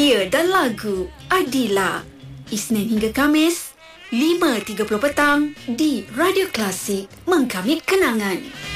Idea dan lagu Adila. Isnin hingga Kamis 5.30 petang di Radio Klasik, mengkamit kenangan.